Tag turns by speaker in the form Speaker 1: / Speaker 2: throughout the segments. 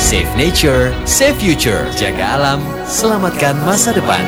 Speaker 1: Save nature, save future. Jaga alam, selamatkan masa depan.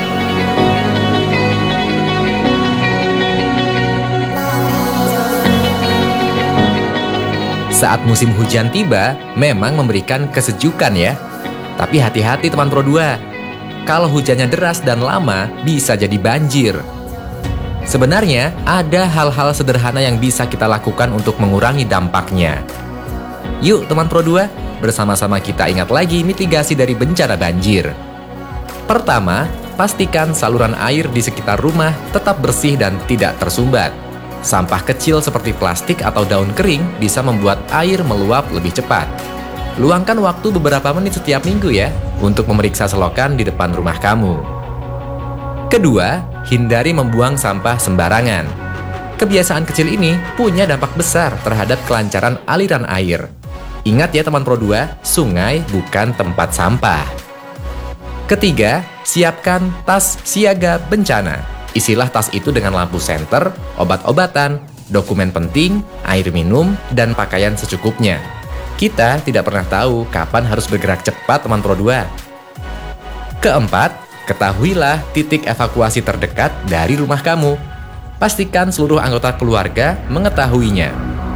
Speaker 2: Saat musim hujan tiba, memang memberikan kesejukan ya. Tapi hati-hati teman Pro 2. Kalau hujannya deras dan lama, bisa jadi banjir. Sebenarnya, ada hal-hal sederhana yang bisa kita lakukan untuk mengurangi dampaknya. Yuk teman Pro 2, bersama-sama kita ingat lagi mitigasi dari bencana banjir. Pertama, pastikan saluran air di sekitar rumah tetap bersih dan tidak tersumbat. Sampah kecil seperti plastik atau daun kering bisa membuat air meluap lebih cepat. Luangkan waktu beberapa menit setiap minggu ya, untuk memeriksa selokan di depan rumah kamu. Kedua, hindari membuang sampah sembarangan. Kebiasaan kecil ini punya dampak besar terhadap kelancaran aliran air. Ingat ya teman Pro 2, sungai bukan tempat sampah. Ketiga, siapkan tas siaga bencana. Isilah tas itu dengan lampu senter, obat-obatan, dokumen penting, air minum, dan pakaian secukupnya. Kita tidak pernah tahu kapan harus bergerak cepat teman Pro 2. Keempat, ketahuilah titik evakuasi terdekat dari rumah kamu. Pastikan seluruh anggota keluarga mengetahuinya.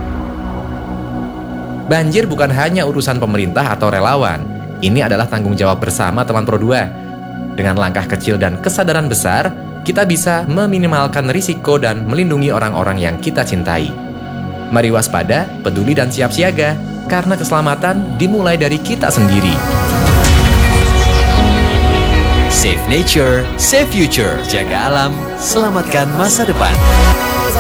Speaker 2: Banjir bukan hanya urusan pemerintah atau relawan. Ini adalah tanggung jawab bersama teman Pro 2. Dengan langkah kecil dan kesadaran besar, kita bisa meminimalkan risiko dan melindungi orang-orang yang kita cintai. Mari waspada, peduli dan siap siaga, karena keselamatan dimulai dari kita sendiri.
Speaker 1: Save nature, save future. Jaga alam, selamatkan masa depan.